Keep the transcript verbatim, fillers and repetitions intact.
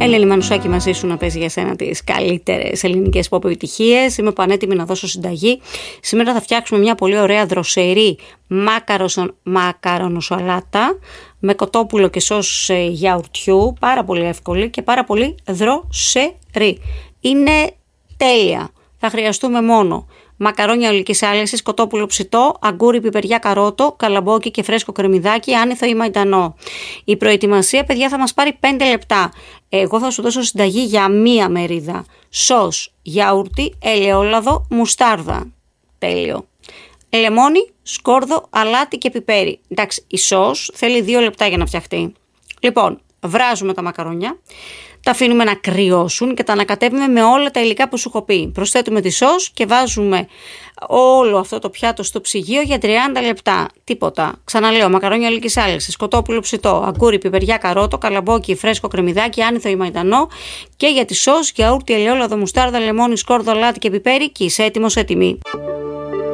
Ελένη Μανουσάκη μαζί σου να παίζει για σένα τις καλύτερες ελληνικές pop επιτυχίες. Είμαι πανέτοιμη να δώσω συνταγή. Σήμερα θα φτιάξουμε μια πολύ ωραία δροσερή μακαρονοσαλάτα με κοτόπουλο και σως γιαουρτιού. Πάρα πολύ εύκολη και πάρα πολύ δροσερή. Είναι τέλεια. Θα χρειαστούμε μόνο μακαρόνια ολικής άλεσης, κοτόπουλο ψητό, αγκούρι, πιπεριά, καρότο, καλαμπόκι και φρέσκο κρεμμυδάκι, άνηθο ή μαϊντανό. Η προετοιμασία, παιδιά, θα μας πάρει πέντε λεπτά. Εγώ θα σου δώσω συνταγή για μία μερίδα. Σως, γιαούρτι, ελαιόλαδο, μουστάρδα. Τέλειο. Λεμόνι, σκόρδο, αλάτι και πιπέρι. Εντάξει, η σως θέλει δύο λεπτά για να φτιαχτεί. Λοιπόν, βράζουμε τα μακαρόνια. Τα αφήνουμε να κρυώσουν και τα ανακατεύουμε με όλα τα υλικά που σου έχω πει. Προσθέτουμε τη σως και βάζουμε όλο αυτό το πιάτο στο ψυγείο για τριάντα λεπτά. Τίποτα. Ξαναλέω, μακαρόνια ολικής άλεσης, κοτόπουλο ψητό, αγκούρι, πιπεριά, καρότο, καλαμπόκι, φρέσκο κρεμμυδάκι, άνηθο ή μαϊντανό. Και για τη σως, γιαούρτι, ελαιόλαδο, μουστάρδα, λεμόνι, σκόρδο, αλάτι και πιπέρι και είσαι έτοιμος, έτοιμη.